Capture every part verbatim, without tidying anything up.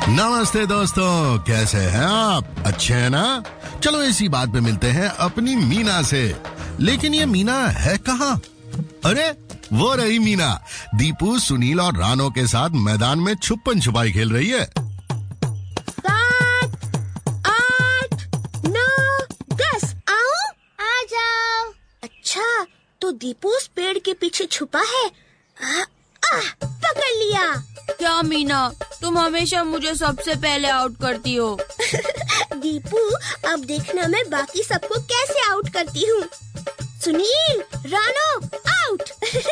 नमस्ते दोस्तों, कैसे हैं आप? अच्छे हैं ना? चलो इसी बात पे मिलते हैं अपनी मीना से। लेकिन ये मीना है कहाँ? अरे वो रही मीना, दीपू, सुनील और रानो के साथ मैदान में छुपन छुपाई खेल रही है। सात, आठ, नौ, दस, आओ, आ जाओ। अच्छा, तो दीपू उस पेड़ के पीछे छुपा है। आ, आ, पकड़ लिया। क्या मीना, तुम हमेशा मुझे सबसे पहले आउट करती हो। दीपू, अब देखना मैं बाकी सबको कैसे आउट करती हूँ। सुनील, रानो, आउट।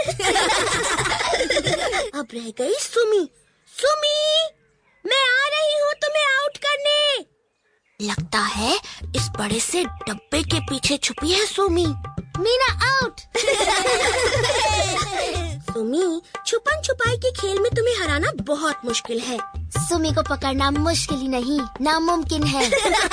अब रह गई सुमी। सुमी, मैं आ रही हूँ तुम्हें आउट करने। लगता है इस बड़े से डब्बे के पीछे छुपी है सुमी। मीना आउट। सुमी, छुपन छुपाई के खेल में तुम्हें हराना बहुत मुश्किल है। सुमी को पकड़ना मुश्किल ही नहीं, नामुमकिन है।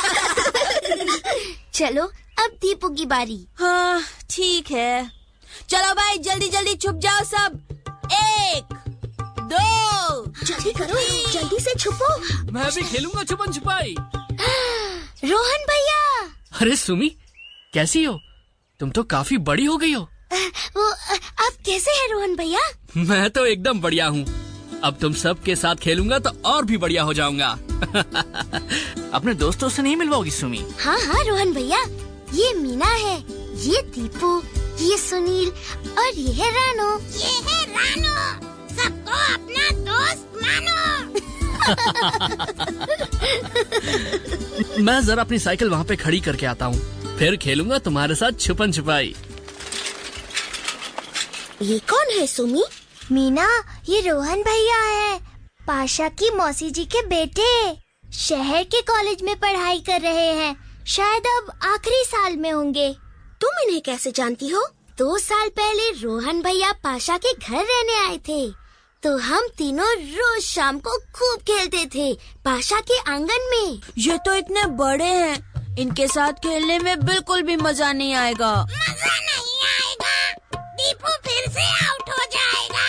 चलो अब दीपू की बारी। हाँ ठीक है, चलो भाई जल्दी जल्दी छुप जाओ सब। एक, दो, जल्दी करो, जल्दी से छुपो। मैं भी खेलूंगा छुपन छुपाई। रोहन भैया। अरे सुमी, कैसी हो? तुम तो काफी बड़ी हो गई हो। वो आप कैसे हैं रोहन भैया? मैं तो एकदम बढ़िया हूँ। अब तुम सब के साथ खेलूंगा तो और भी बढ़िया हो जाऊंगा। अपने दोस्तों से नहीं मिलवाओगी सुमी? हाँ हाँ रोहन भैया, ये मीना है, ये दीपू, ये सुनील और ये है रानो। ये है रानो, सबको अपना दोस्त मानो। मैं जरा अपनी साइकिल वहाँ पे खड़ी करके आता हूँ, फिर खेलूंगा तुम्हारे साथ छुपन छुपाई। ये कौन है सुमी? मीना, ये रोहन भैया है, पाशा की मौसी जी के बेटे। शहर के कॉलेज में पढ़ाई कर रहे हैं, शायद अब आखिरी साल में होंगे। तुम इन्हें कैसे जानती हो? दो साल पहले रोहन भैया पाशा के घर रहने आए थे, तो हम तीनों रोज शाम को खूब खेलते थे पाशा के आंगन में। ये तो इतने बड़े हैं, इनके साथ खेलने में बिल्कुल भी मजा नहीं आएगा। मजा नहीं आएगा, दीपू फिर से आउट हो जाएगा।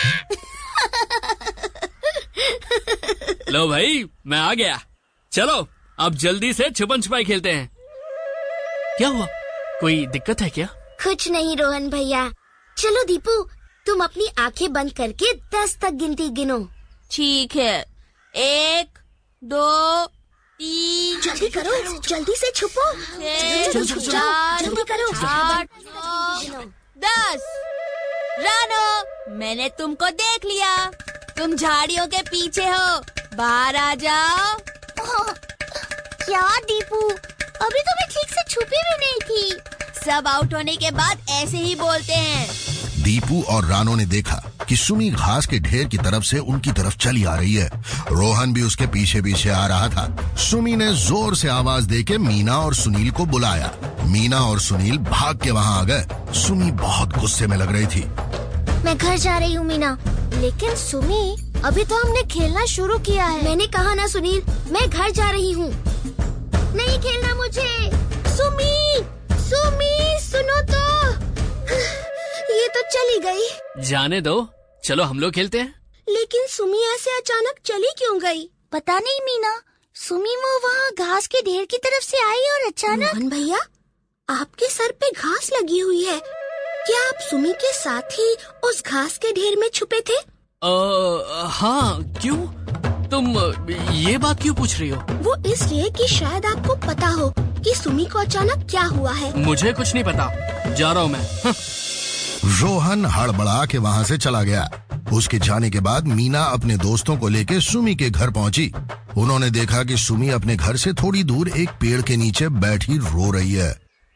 लो भाई, मैं आ गया। चलो अब जल्दी से छुपन छुपाई खेलते हैं। क्या हुआ, कोई दिक्कत है क्या? कुछ नहीं रोहन भैया। चलो दीपू, तुम अपनी आंखें बंद करके दस तक गिनती गिनो। ठीक है, एक, दो, तीन, जल्दी करो, जल्दी से छुपो। छह, जल्दी छुपो, सात, जल्दी करो। आठ, नौ, दस। रानो, मैंने तुमको देख लिया, तुम झाड़ियों के पीछे हो, बाहर आ जाओ। क्या दीपू, अभी तो मैं ठीक से छुपी भी नहीं थी। सब आउट होने के बाद ऐसे ही बोलते हैं। दीपू और रानो ने देखा कि सुमी घास के ढेर की तरफ से उनकी तरफ चली आ रही है। रोहन भी उसके पीछे पीछे आ रहा था। सुमी ने जोर से आवाज देके मीना और सुनील को बुलाया। मीना और सुनील भाग के वहाँ आ गए। सुमी बहुत गुस्से में लग रही थी। मैं घर जा रही हूँ मीना। लेकिन सुमी, अभी तो हमने खेलना शुरू किया है। मैंने कहा ना सुनील, मैं घर जा रही हूँ। नहीं खेलना मुझे। सुमी, सुमी, सुनो तो। ये तो चली गई। जाने दो, चलो हम लोग खेलते हैं। लेकिन सुमी ऐसे अचानक चली क्यों गई? पता नहीं मीना, सुमी वो वहाँ घास के ढेर की तरफ से आई और अचानक। रोहन भैया, आपके सर पे घास लगी हुई है, क्या आप सुमी के साथ ही उस घास के ढेर में छुपे थे? आ, हाँ, क्यों? तुम ये बात क्यों पूछ रही हो? वो इसलिए कि शायद आपको पता हो कि सुमी को अचानक क्या हुआ है। मुझे कुछ नहीं पता, जा रहा हूँ मैं। रोहन हड़बड़ा के वहाँ से चला गया। उसके जाने के बाद मीना अपने दोस्तों को लेके सुमी के घर पहुँची। उन्होंने देखा कि सुमी अपने घर से थोड़ी दूर एक पेड़ के नीचे बैठी रो रही है।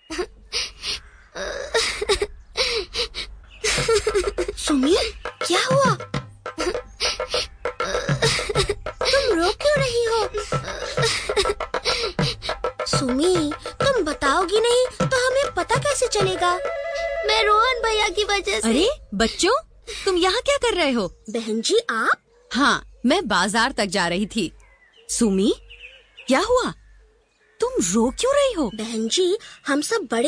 सुमी, क्या हुआ? तुम रो क्यों रही हो? सुमी, तुम बताओगी नहीं तो हमें पता कैसे चलेगा? मैं रोहन भैया की वजह से। अरे बच्चों, तुम यहाँ क्या कर रहे हो? बहन जी आप? हाँ, मैं बाजार तक जा रही थी। सुमी, क्या हुआ? तुम रो क्यों रही हो? बहन जी, हम सब बड़े